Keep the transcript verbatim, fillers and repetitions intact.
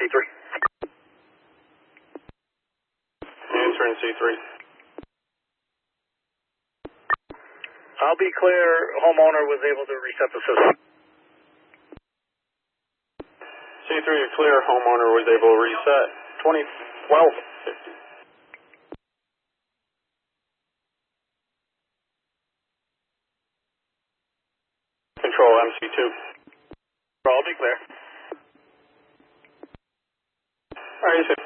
three. Answering C three. I'll be clear, homeowner was able to reset the system. C three, you're clear, homeowner was able to reset. twenty twelve fifty. Control M C two. I'll be clear. Alright,